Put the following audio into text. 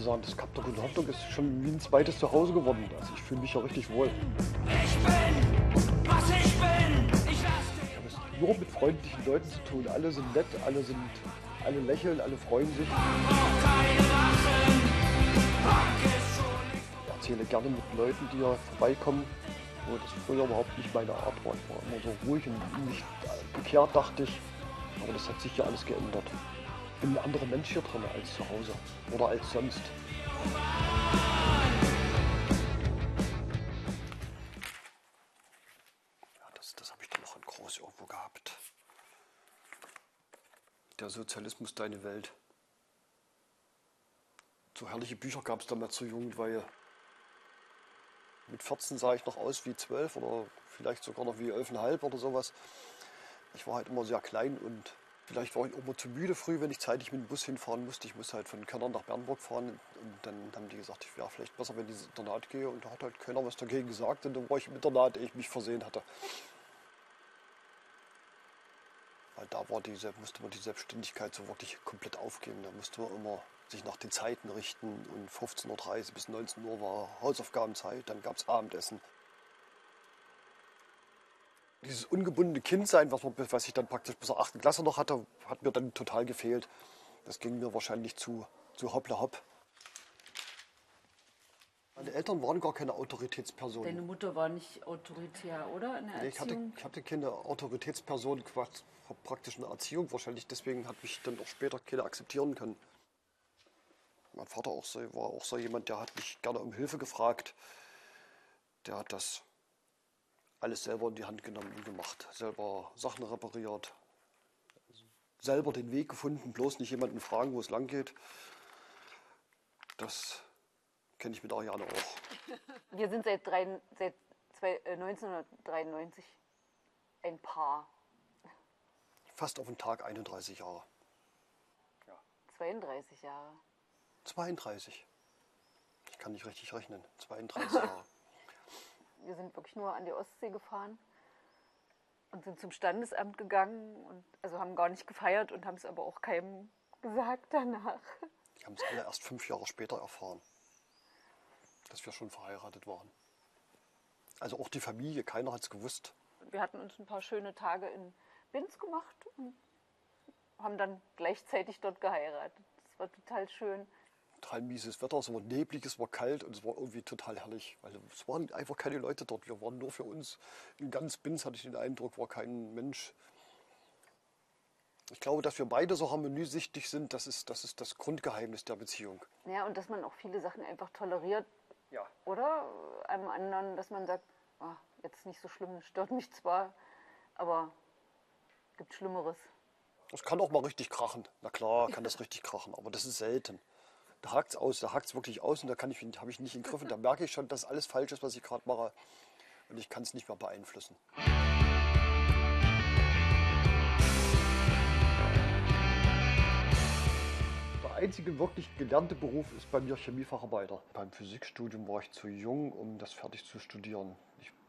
sagen, das Kap der Guten Hoffnung ist schon wie ein zweites Zuhause geworden. Also ich fühle mich ja richtig wohl. Ich bin, was ich bin. Ich lass dich. Ich habe es nur mit freundlichen Leuten zu tun. Alle sind nett, alle lächeln, alle freuen sich. Brauch keine Wachen. Punk ist schon nicht Ich erzähle gerne mit Leuten, die hier vorbeikommen, wo das früher überhaupt nicht meine Art war. Ich war immer so ruhig und nicht bekehrt, dachte ich. Aber das hat sich ja alles geändert. Ich bin ein anderer Mensch hier drin als zu Hause oder als sonst. Ja, das habe ich dann noch in groß irgendwo gehabt. Der Sozialismus, deine Welt. So herrliche Bücher gab es damals zur Jugendweihe. Mit 14 sah ich noch aus wie 12 oder vielleicht sogar noch wie 11,5 oder sowas. Ich war halt immer sehr klein und vielleicht war ich auch immer zu müde früh, wenn ich zeitig mit dem Bus hinfahren musste. Ich musste halt von Körnern nach Bernburg fahren und dann haben die gesagt, ich wäre vielleicht besser, wenn ich ins Internat gehe, und da hat halt keiner was dagegen gesagt und dann war ich im Internat, ehe ich mich versehen hatte. Weil da musste man die Selbstständigkeit so wirklich komplett aufgeben. Da musste man immer sich nach den Zeiten richten und 15:30 Uhr bis 19 Uhr war Hausaufgabenzeit, dann gab es Abendessen. Dieses ungebundene Kindsein, was ich dann praktisch bis zur 8. Klasse noch hatte, hat mir dann total gefehlt. Das ging mir wahrscheinlich zu hoppla hopp. Meine Eltern waren gar keine Autoritätspersonen. Deine Mutter war nicht autoritär, oder? In der Nee, Erziehung? ich hatte keine Autoritätsperson, praktisch eine Erziehung wahrscheinlich. Deswegen hat mich dann auch später keiner akzeptieren können. Mein Vater war auch so jemand, der hat mich gerne um Hilfe gefragt. Der hat das alles selber in die Hand genommen und gemacht. Selber Sachen repariert. Selber den Weg gefunden, bloß nicht jemanden fragen, wo es lang geht. Das kenne ich mit Ariane auch. Wir sind seit 1993 ein Paar. Fast auf den Tag 31 Jahre. 32 Jahre. 32. Ich kann nicht richtig rechnen. 32 Jahre. Wir sind wirklich nur an die Ostsee gefahren und sind zum Standesamt gegangen und also haben gar nicht gefeiert und haben es aber auch keinem gesagt danach. Die haben es alle erst 5 Jahre später erfahren, dass wir schon verheiratet waren. Also auch die Familie, keiner hat es gewusst. Wir hatten uns ein paar schöne Tage in Binz gemacht und haben dann gleichzeitig dort geheiratet. Das war total schön. Total mieses Wetter, es war neblig, es war kalt und es war irgendwie total herrlich. Weil es waren einfach keine Leute dort, wir waren nur für uns. In ganz Binz hatte ich den Eindruck, war kein Mensch. Ich glaube, dass wir beide so harmoniesüchtig sind, das ist das Grundgeheimnis der Beziehung. Ja, und dass man auch viele Sachen einfach toleriert. Ja. Oder einem anderen, dass man sagt, ah, jetzt nicht so schlimm, stört mich zwar, aber gibt Schlimmeres. Das kann auch mal richtig krachen. Na klar, kann das richtig krachen, aber das ist selten. Da hakt es wirklich aus und da habe ich nicht in den Griff und da merke ich schon, dass alles falsch ist, was ich gerade mache und ich kann es nicht mehr beeinflussen. Der einzige wirklich gelernte Beruf ist bei mir Chemiefacharbeiter. Beim Physikstudium war ich zu jung, um das fertig zu studieren. Ich